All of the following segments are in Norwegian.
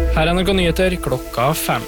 Her er NRK Nyheter klokka 5.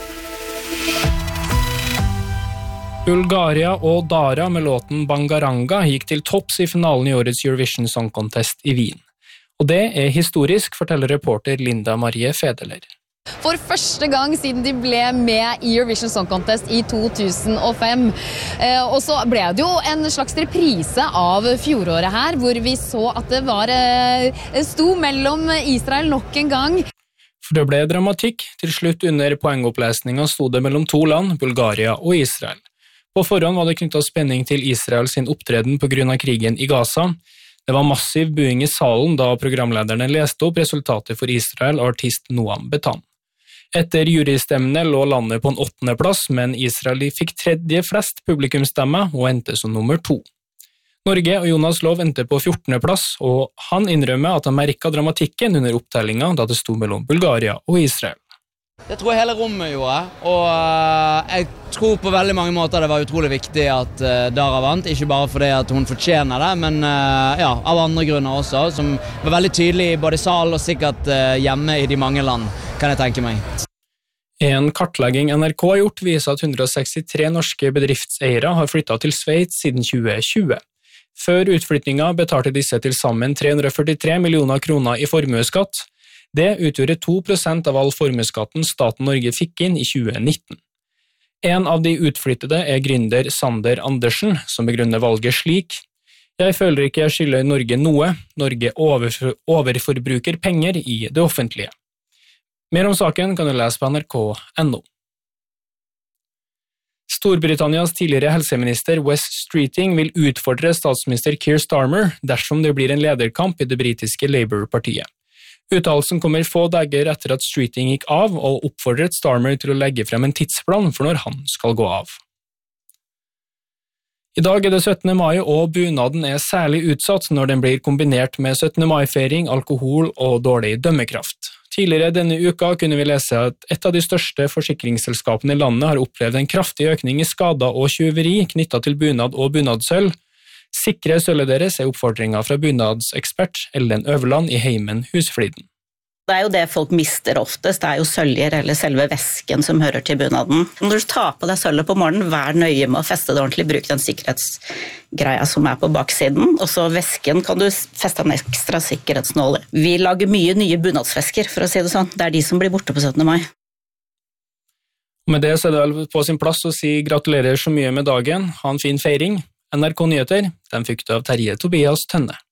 Bulgaria og Dara med låten Bangaranga gikk til topps i finalen i årets Eurovision Song Contest i Wien. Og det er historisk, forteller reporter Linda Marie Fedeler. For første gang siden de ble med i Eurovision Song Contest i 2005. Og så ble det jo en slags reprise av fjoråret her, hvor vi så at det var sto mellom Israel nok en gang. For det ble dramatikk. Til slutt under poengopplesningen sto det mellom to land, Bulgaria og Israel. På forhånd var det knyttet spenning til Israel sin opptreden på grunn av krigen i Gaza. Det var massiv buing i salen da programlederne leste opp resultatet for Israel og artist Noam Betan. Etter jurystemmene lå landet på en 8. plass, men Israel fikk tredje flest publikumsstemme og endte som nummer 2. Norge og Jonas Lov endte på 14. plass, og han innrømmer at han merket dramatikken under opptellingen da det sto mellom Bulgaria og Israel. Det tror jeg hele rommet gjorde, og jeg tror på veldig mange måter det var utrolig viktig at Dara vant, ikke bare fordi at hun fortjener det, men av andre grunner også, som var veldig tydelig i både sal og sikkert hjemme i de mange land, kan jeg tenke meg. En kartlegging NRK har gjort viser at 163 norske bedriftseiere har flyttet til Sveits siden 2020. Før utflytningen betalte disse til sammen 343 millioner kroner i formueskatt. Det utgjorde 2% av all formueskatten staten Norge fikk inn i 2019. En av de utflyttede er gründer Sander Andersen, som begrunner valget slik: «Jeg føler ikke jeg skylder Norge noe. Norge overforbruker penger i det offentlige.» Mer om saken kan du lese på nrk.no. Storbritannias tidligere helseminister Wes Streeting vil utfordre statsminister Keir Starmer dersom det blir en lederkamp i det britiske Labour-partiet. Uttalelsen kommer få dager etter at Streeting gikk av og oppfordret Starmer til å legge frem en tidsplan for når han skal gå av. I dag er det 17. mai, og bunaden er særlig utsatt når den blir kombinert med 17. mai-feiring, alkohol og dårlig dømmekraft. Tidligere denne uka kunne vi lese at et av de største forsikringsselskapene i landet har opplevd en kraftig økning i skader og tjuveri knyttet til bunad og bunadsølv. Sikre sølvet deres er oppfordringen fra bunadsekspert Ellen Øverland i Heimen Husfliden. Det er jo det folk mister oftest, det er jo søljer eller selve vesken som hører til bunaden. Når du tar på deg sølvet på morgenen, vær nøye med å feste det ordentlig, bruk den sikkerhetsgreia som er på baksiden, og så vesken kan du feste en ekstra sikkerhetsnåle. Vi lager mye nye bunadsvesker, for å si det sånn. Det er de som blir borte på 17. mai. Med det så er det vel på sin plass å si gratulerer så mye med dagen, ha en fin feiring. NRK Nyheter, den fikk du av Terje Tobias Tønne.